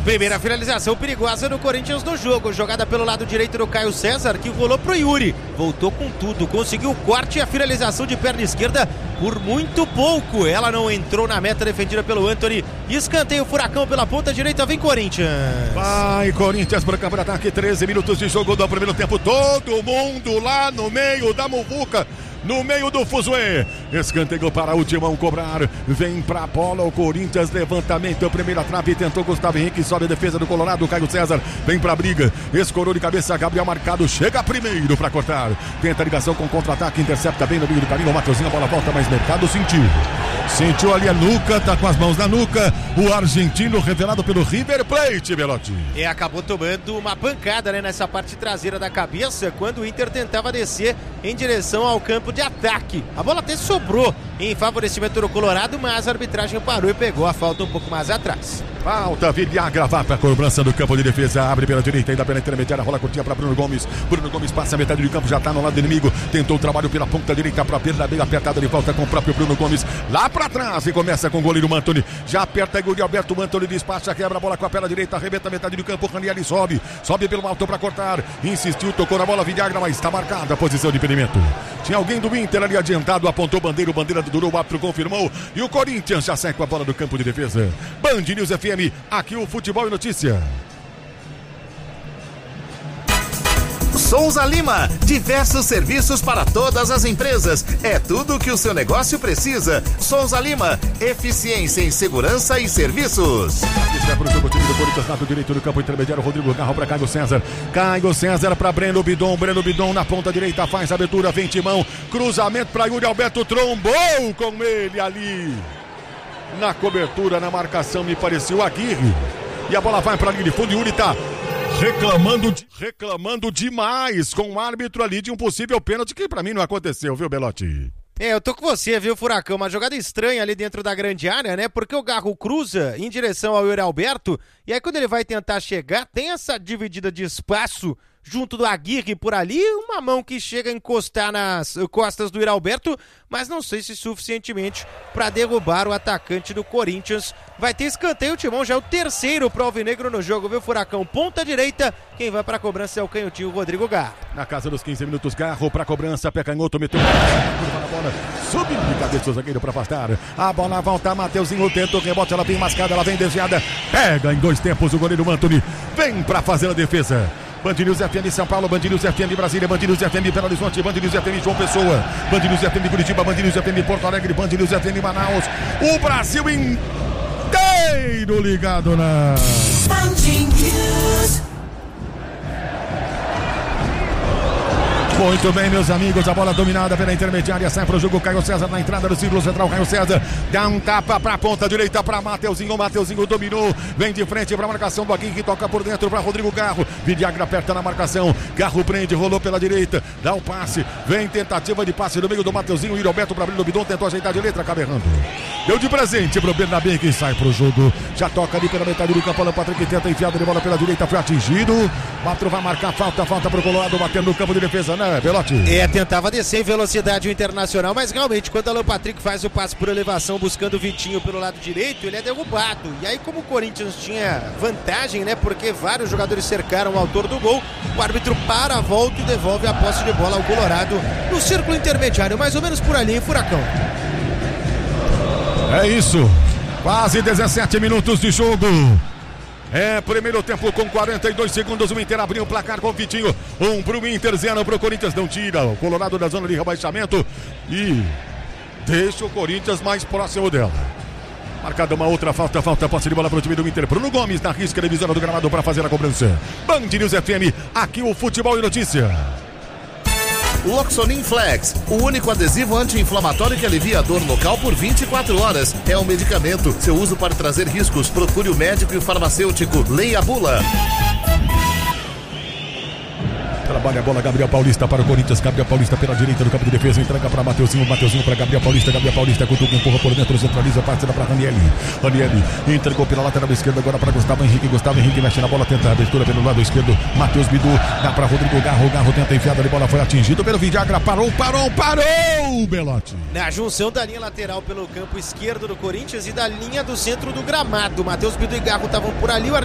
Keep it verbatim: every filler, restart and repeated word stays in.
Primeira finalização perigosa do Corinthians no jogo. Jogada pelo lado direito do Caio César, que rolou pro Yuri. Voltou com tudo, conseguiu o corte e a finalização de perna esquerda por muito pouco. Ela não entrou na meta defendida pelo Antony. Escanteio Furacão pela ponta direita, vem Corinthians. Vai Corinthians para o campo de ataque, treze minutos de jogo do primeiro tempo. Todo mundo lá no meio da muvuca. No meio do fuzuê, escanteio para o Timão cobrar, vem pra bola o Corinthians, levantamento, primeira trave, tentou Gustavo Henrique, sobe a defesa do Colorado, Caio César, vem pra briga, escorou de cabeça, Gabriel marcado, chega primeiro pra cortar, tenta a ligação com contra-ataque, intercepta bem no meio do caminho, o Matheusinho, a bola volta, mas Mercado sentiu, sentiu ali a nuca, tá com as mãos na nuca, o argentino revelado pelo River Plate, Belotti. E acabou tomando uma pancada, né, nessa parte traseira da cabeça, quando o Inter tentava descer em direção ao campo de ataque. A bola até sobrou em favorecimento do Colorado, mas a arbitragem parou e pegou a falta um pouco mais atrás. Falta, Villagra vai para a cobrança do campo de defesa, abre pela direita, ainda pela intermediária, rola curtinha para Bruno Gomes. Bruno Gomes passa a metade do campo, já está no lado do inimigo, tentou o trabalho pela ponta direita para a perna bem apertada, de volta com o próprio Bruno Gomes, lá para trás e começa com o goleiro Antony, já aperta Igor Alberto, Antony despacha, quebra a bola com a perna direita, arrebenta a metade do campo, Ranieri sobe, sobe pelo alto para cortar, insistiu, tocou na bola, Villagra, mas está marcada a posição de impedimento. Tinha alguém do Inter ali adiantado, apontou bandeira, o bandeira durou, o árbitro confirmou e o Corinthians já sai com a bola do campo de defesa. Band News F M, aqui o Futebol e Notícia. Souza Lima, diversos serviços para todas as empresas. É tudo o que o seu negócio precisa. Souza Lima, eficiência em segurança e serviços. Está para o jogo, time do Corinthians, lado direito do campo intermediário, Rodrigo Garro para Caio César. Caio César para Breno Bidon, Breno Bidon na ponta direita, faz a abertura, vem Timão, cruzamento para Yuri Alberto, trombou com ele ali. Na cobertura, na marcação, me pareceu Aguirre. E a bola vai para a linha de fundo, Yuri tá reclamando, reclamando demais com o árbitro ali de um possível pênalti que pra mim não aconteceu, viu, Belotti? É, eu tô com você, viu, Furacão? Uma jogada estranha ali dentro da grande área, né? Porque o Garro cruza em direção ao Yuri Alberto e aí quando ele vai tentar chegar, tem essa dividida de espaço junto do Aguirre por ali, uma mão que chega a encostar nas costas do Yuri Alberto, mas não sei se suficientemente para derrubar o atacante do Corinthians. Vai ter escanteio, o Timão já é o terceiro pro Alvinegro no jogo, viu, Furacão? Ponta direita, quem vai pra cobrança é o canhotinho Rodrigo Garro. Na casa dos quinze minutos, Garro pra cobrança, pé canhoto, meteu curva na bola, subindo de cabeça o zagueiro pra afastar. A bola volta, Matheusinho tenta o rebote, ela vem mascada, ela vem desviada, pega em dois tempos o goleiro Antony, vem pra fazer a defesa. Band News F M São Paulo, Band News F M Brasília, Band News F M Belo Horizonte, Band News F M João Pessoa, Band News F M Curitiba, Band News F M Porto Alegre, Band News F M Manaus, o Brasil inteiro ligado na Band News. Muito bem, meus amigos, a bola dominada pela intermediária, sai para o jogo, Caio César na entrada do círculo central, Caio César dá um tapa para a ponta direita para Matheusinho, Matheusinho dominou, vem de frente para a marcação do Aguirre, toca por dentro para Rodrigo Garro, Villagra aperta na marcação, Garro prende, rolou pela direita, dá o passe, vem tentativa de passe no meio do Matheusinho, Yuri Alberto para abrir o Bidon, tentou ajeitar de letra, acaba errando. Deu de presente para o Bernabé que sai para o jogo, já toca ali pela metade do campo, o Patrick tenta enfiada de bola pela direita, foi atingido, Matro vai marcar falta, falta para o Colorado, batendo no campo de defesa, né, Belotti? É, tentava descer em velocidade o Internacional, mas realmente quando o Alan Patrick faz o passe por elevação buscando o Vitinho pelo lado direito, ele é derrubado. E aí como o Corinthians tinha vantagem, né, porque vários jogadores cercaram o autor do gol, o árbitro para a volta e devolve a posse de bola ao Colorado no círculo intermediário, mais ou menos por ali, hein, Furacão? É isso, quase dezessete minutos de jogo. É, primeiro tempo com quarenta e dois segundos, o Inter abriu o placar com o Vitinho, um pro Inter, zero pro Corinthians, não tira o Colorado da zona de rebaixamento e deixa o Corinthians mais próximo dela. Marcada uma outra falta, falta, posse de bola pro time do Inter, Bruno Gomes na risca da visão do gramado para fazer a cobrança. Band News F M, aqui o Futebol e Notícia. Loxonin Flex, o único adesivo anti-inflamatório que alivia a dor local por vinte e quatro horas. É um medicamento. Seu uso pode trazer riscos. Procure o médico e o farmacêutico. Leia a bula. Trabalha a bola, Gabriel Paulista para o Corinthians, Gabriel Paulista pela direita do campo de defesa, entrega para Matheusinho, Matheusinho para Gabriel Paulista, Gabriel Paulista cutuca, empurra por dentro, centraliza, passa para Ranieri, Ranieri entregou pela lateral esquerda agora para Gustavo Henrique, Gustavo Henrique mexe na bola, tenta a abertura pelo lado esquerdo, Matheus Bidu, dá para Rodrigo Garro, Garro tenta enfiada de bola, foi atingido pelo Villagra, parou, parou, parou, Belotti. Na junção da linha lateral pelo campo esquerdo do Corinthians e da linha do centro do gramado, Matheus Bidu e Garro estavam por ali, o